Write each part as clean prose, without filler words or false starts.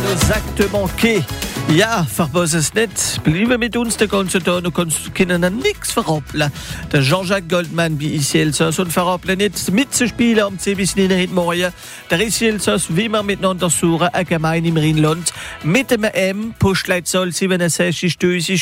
Exactement, okay. Ja, verpass es nicht. Bleibe mit uns den ganzen Tag, du können dann nichts verrappeln. Der Jean-Jacques Goldman bei Ici Elsass und verrappeln nicht mitzuspielen am 10 bis 9 heute Morgen. Der Ici Elsass, wie wir miteinander suchen, allgemein im Rheinland. Mit dem M, Postleitzahl 67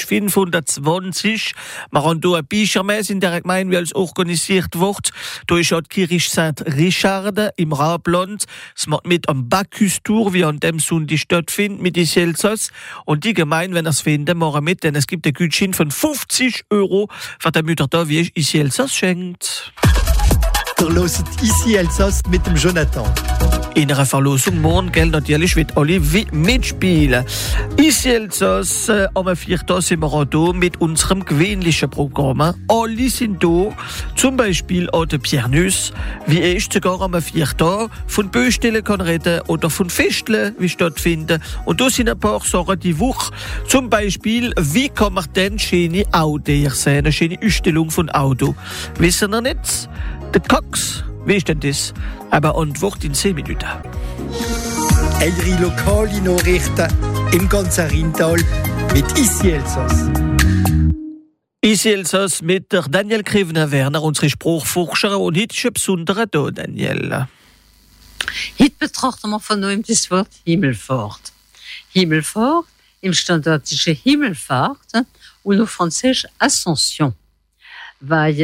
520. Wir haben hier eine Bischermesse in der Gemeinde, wie alles organisiert wird. Da ist auch die Kirche Saint-Richard im Rabland. Es macht mit am Bacchus-Tour, wie an dem Sonntag stattfindet, mit Ici Elsass. Und die Gemeinde, wenn ihr es finden, machen mit, denn es gibt einen Gutschein von 50 € für die Mütter da, wie ich Ici Elsass schenkt. Verloset Ici Elsass mit dem Jonathan. In einer Verlosung morgen, gell, natürlich wird alle mitspielen. Ici Elsass, am 4. sind wir auch da mit unserem gewöhnlichen Programm. Alle sind da, zum Beispiel auch der Pierre Nuss, wie ich sogar am 4. von Böstellen kann reden oder von Festeln, wie stattfinden. Und da sind ein paar Sachen die Woche. Zum Beispiel, wie kann man denn schöne Auto sehen, eine schöne Ausstellung von Auto. Wissen ihr nicht? Der Cox, wie ist denn das? Aber Antwort in 10 Minuten. Eure lokale Nachrichten im ganzen Rheintal mit Ici Elsass. Ici Elsass mit der Daniel Krivner-Werner, unsere Sprachforscher. Und heute ist ein besonderer Tag, Daniel. Heute betrachten wir von neuem das Wort Himmelfahrt. Himmelfahrt im standardischen Himmelfahrt und auf Französisch Ascension. Weil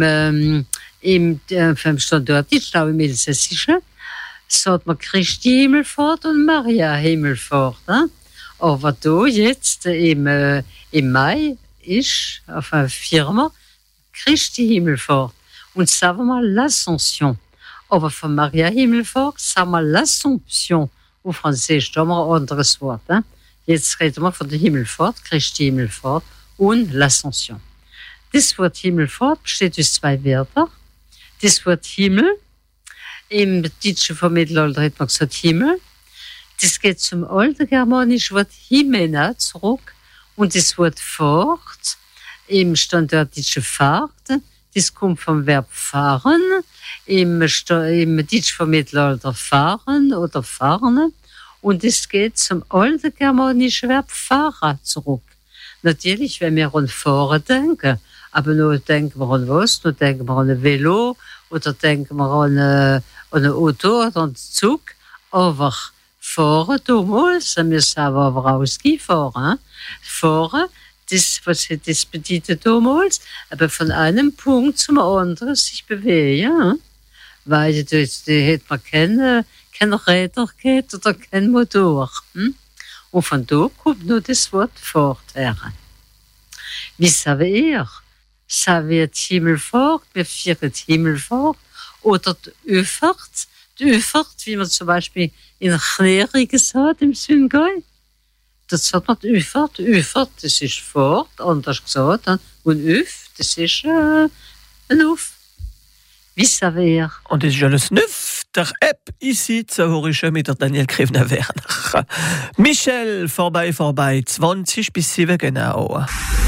im Standarddeutsch, auch im Elsässischen, sagt man Christi Himmelfahrt und Maria Himmelfahrt. Aber da jetzt im Mai ist auf einer Firma Christi Himmelfahrt. Und sagen wir l'Ascension. Aber von Maria Himmelfahrt sagen wir l'Assomption. Auf Französisch, da haben wir ein anderes Wort. Jetzt reden wir von der Himmelfahrt, Christi Himmelfahrt und l'Ascension. Das Wort Himmelfahrt besteht aus 2 Wörtern. Das Wort Himmel, im Deutschen vom Mittelalter hat man gesagt Himmel. Das geht zum alten germanischen Wort Himena zurück. Und das Wort Fahrt, im standarddeutschen Fahrt, das kommt vom Verb fahren. Im Deutschen vom Mittelalter fahren oder fahren. Und es geht zum alten germanischen Verb Fahrer zurück. Natürlich, wenn wir an Fahren denken, aber nur denken wir an was? Nur denken wir an ein Velo oder denken wir an ein Auto oder an einen Zug. Aber fahren, damals, wir sagen aber auch Ski fahren. Fahren, was das bedeutet damals? Aber von einem Punkt zum anderen sich bewegen. Weil da hätte man kein Räder gehabt oder kein Motor. Und von da kommt nur das Wort Fahrt her. Wie sagen wir? Sagen wir die Himmelfahrt, wir feiern die Himmelfahrt oder die Öfahrt. Die Öfahrt, wie man zum Beispiel in Kneri gesagt im Süngau. Das sagt man die Öfahrt. Die Öfahrt, das ist Fahrt, anders gesagt. Und Öf, das ist ein Uf. Wie sagen wir? Und das ist alles Neuf, der App ici zu hören mit der Daniel Krivner-Werner. Michel, vorbei, 20 bis 7 genau.